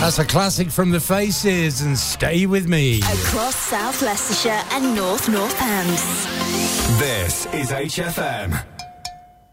That's a classic from the Faces and Stay With Me. Across South Leicestershire and North Northants. This is HFM.